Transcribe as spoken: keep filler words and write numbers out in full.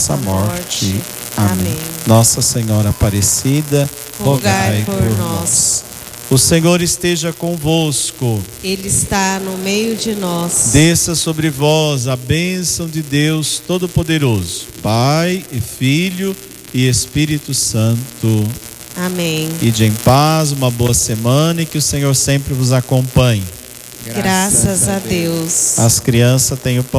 nossa morte. Amém. Nossa Senhora Aparecida, rogai por nós. O Senhor esteja convosco. Ele está no meio de nós. Desça sobre vós a bênção de Deus Todo-Poderoso, Pai e Filho e Espírito Santo. Amém. Ide em paz, uma boa semana e que o Senhor sempre vos acompanhe. Graças a Deus. As crianças têm o pão